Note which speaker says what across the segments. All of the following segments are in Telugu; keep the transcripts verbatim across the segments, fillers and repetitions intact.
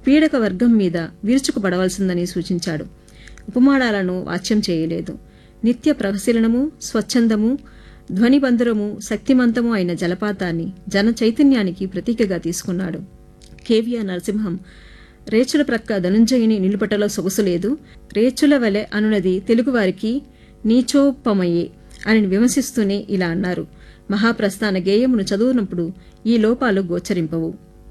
Speaker 1: పీడక వర్గం మీద విరుచుకుపడవలసిందని సూచించాడు. ఉపమానాలను వాచ్యం చేయలేదు. నిత్య ప్రవశీలనము, స్వచ్ఛందము, ధ్వనిబంధురము, శక్తిమంతము అయిన జలపాతాన్ని జన చైతన్యానికి ప్రతీకగా తీసుకున్నాడు. కేవీఆర్ నరసింహం రేచుల ప్రక్క ధనుంజయుని నిలుపటలో సొగసులేదు, రేచుల వలె అనునది తెలుగువారికి నీచోపమయే అని విమర్శిస్తూనే ఇలా అన్నారు. మహాప్రస్థాన గేయమును చదువునప్పుడు ఈ లోపాలు గోచరింపవు.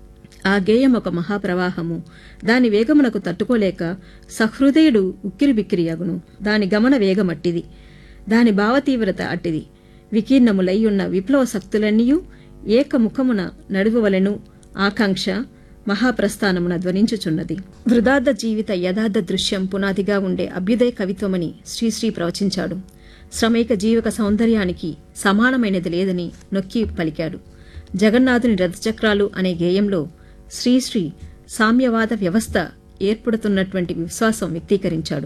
Speaker 1: ఆ గేయం ఒక మహాప్రవాహము. దాని వేగమునకు తట్టుకోలేక సహృదయుడు ఉక్కిరిబిక్కిరి అగును. దాని గమన వేగమట్టిది, దాని భావతీవ్రత అట్టిది. వికీర్ణములై ఉన్న విప్లవ శక్తులన్నీయూ ఏకముఖమున నడువవలెను ఆకాంక్ష మహాప్రస్థానమున ధ్వనించుచున్నది. వృధార్థ జీవిత యథార్థ దృశ్యం పునాదిగా ఉండే అభ్యుదయ కవిత్వమని శ్రీశ్రీ ప్రవచించాడు. శ్రమైక జీవక సౌందర్యానికి సమానమైనది లేదని నొక్కి పలికాడు. జగన్నాథుని రథచక్రాలు అనే గేయంలో శ్రీశ్రీ సామ్యవాద వ్యవస్థ ఏర్పడుతున్నటువంటి విశ్వాసం వ్యక్తీకరించాడు.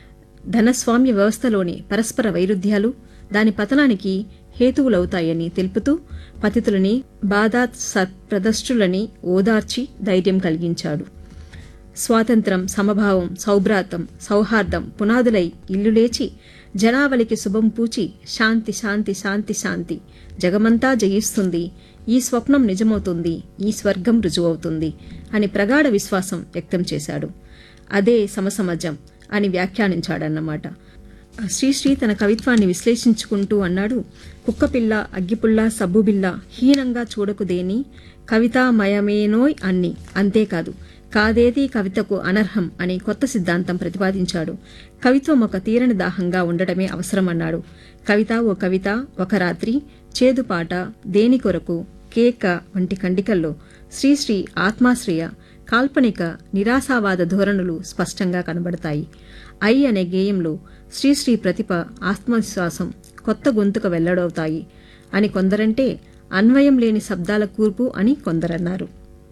Speaker 1: ధనస్వామ్య వ్యవస్థలోని పరస్పర వైరుధ్యాలు దాని పతనానికి హేతువులవుతాయని తెలుపుతూ పతితులని, బాధాత్ ప్రదష్టులని ఓదార్చి ధైర్యం కలిగించాడు. స్వాతంత్రం, సమభావం, సౌభ్రాతం, సౌహార్దం పునాదులై ఇల్లు లేచి జనావళికి శుభం పూచి శాంతి శాంతి శాంతి శాంతి జగమంతా జయిస్తుంది, ఈ స్వప్నం నిజమవుతుంది, ఈ స్వర్గం రుజువవుతుంది అని ప్రగాఢ విశ్వాసం వ్యక్తం చేశాడు. అదే సమసమాజం అని వ్యాఖ్యానించాడన్నమాట. శ్రీశ్రీ తన కవిత్వాన్ని విశ్లేషించుకుంటూ అన్నాడు, కుక్కపిల్ల, అగ్గిపుల్ల, సబ్బుబిల్ల హీనంగా చూడకుదేని కవితామయమేనోయ్ అన్ని. అంతేకాదు, కాదేది కవితకు అనర్హం అని కొత్త సిద్ధాంతం ప్రతిపాదించాడు. కవిత్వం ఒక తీరని దాహంగా ఉండటమే అవసరమన్నాడు. కవిత ఓ కవిత, ఒక రాత్రి, చేదుపాట, దేని కొరకు, కేక వంటి ఖండికల్లో శ్రీశ్రీ ఆత్మాశ్రయ, కాల్పనిక, నిరాశావాద ధోరణులు స్పష్టంగా కనబడతాయి. ఐ అనే గేయంలో శ్రీశ్రీ ప్రతిభ, ఆత్మవిశ్వాసం కొత్త గొంతుక వెల్లడవుతాయి అని కొందరంటే, అన్వయం లేని శబ్దాల కూర్పు అని కొందరన్నారు.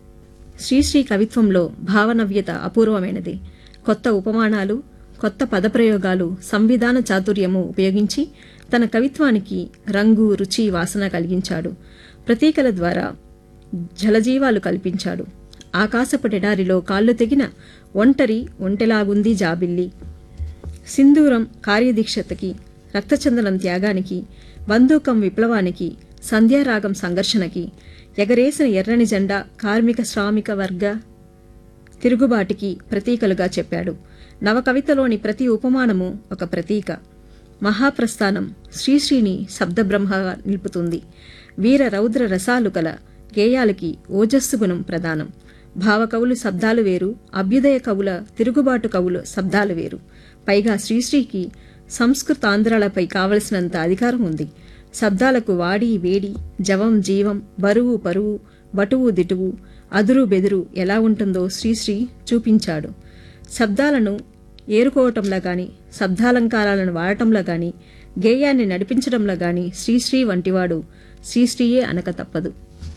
Speaker 1: శ్రీశ్రీ కవిత్వంలో భావనవ్యత అపూర్వమైనది. కొత్త ఉపమానాలు, కొత్త పదప్రయోగాలు, సంవిధాన చాతుర్యము ఉపయోగించి తన కవిత్వానికి రంగు, రుచి, వాసన కలిగించాడు. ప్రతీకల ద్వారా జలజీవాలు కల్పించాడు. ఆకాశపటెడారిలో కాళ్ళు తెగిన ఒంటరి ఒంటెలాగుంది జాబిల్లి, సింధూరం కార్యదీక్షతకి, రక్తచందనం త్యాగానికి, బంధూకం విప్లవానికి, సంధ్యారాగం సంఘర్షణకి, ఎగరేసిన ఎర్రని జెండా కార్మిక శ్రామిక వర్గ తిరుగుబాటికి ప్రతీకలుగా చెప్పాడు. నవకవితలోని ప్రతి ఉపమానము ఒక ప్రతీక. మహాప్రస్థానం శ్రీశ్రీని శబ్దబ్రహ్మగా నిలుపుతుంది. వీర రౌద్ర రసాలు కల గేయాలకి ఓజస్సు గుణం ప్రధానం. భావకవులు శబ్దాలు వేరు, అభ్యుదయ కవుల, తిరుగుబాటు కవుల శబ్దాలు వేరు. పైగా శ్రీశ్రీకి సంస్కృతాంధ్రాలపై కావలసినంత అధికారం ఉంది. శబ్దాలకు వాడి వేడి, జవం జీవం, బరువు పరువు, బటువు దిటువు, అదురు బెదురు ఎలా ఉంటుందో శ్రీశ్రీ చూపించాడు. శబ్దాలను ఏరుకోవటంలో గాని, శబ్దాలంకారాలను వాడటంలో గాని, గేయాన్ని నడిపించడంలో గాని శ్రీశ్రీ వంటివాడు శ్రీశ్రీయే అనక తప్పదు.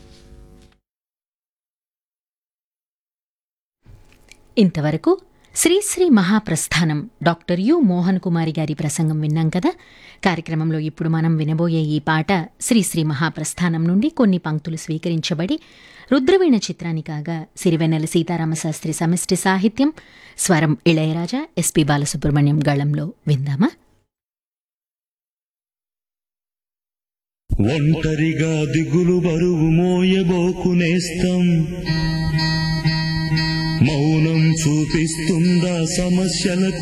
Speaker 2: ఇంతవరకు శ్రీశ్రీ మహాప్రస్థానం డాక్టర్ యు మోహన్ కుమారి గారి ప్రసంగం విన్నాం కదా. కార్యక్రమంలో ఇప్పుడు మనం వినబోయే ఈ పాట శ్రీశ్రీ మహాప్రస్థానం నుండి కొన్ని పంక్తులు స్వీకరించబడి రుద్రవీణ చిత్రాన్ని కాగా సిరివెన్నెల సీతారామశాస్త్రి సమిష్టి సాహిత్యం, స్వరం ఇళయరాజా, ఎస్పి బాలసుబ్రహ్మణ్యం గళంలో విందామా.
Speaker 3: ఒంటరిగా దిగులు బరువు మోయబోకునేస్తం, మౌనం చూపిస్తుందా సమస్యలకు